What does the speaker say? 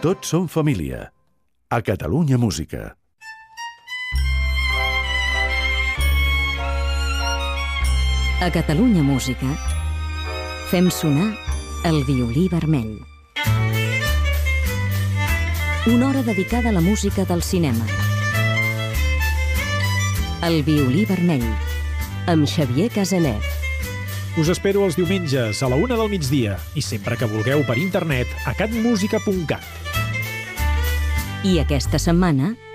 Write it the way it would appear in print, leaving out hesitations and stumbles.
Tots som família. A Catalunya Música. A Catalunya Música fem sonar el violí vermell. Una hora dedicada a la música del cinema. El violí vermell, amb Xavier Casanet. Us espero els diumenges a la 1 del migdia i sempre que vulgueu per internet a catmusica.cat. I aquesta setmana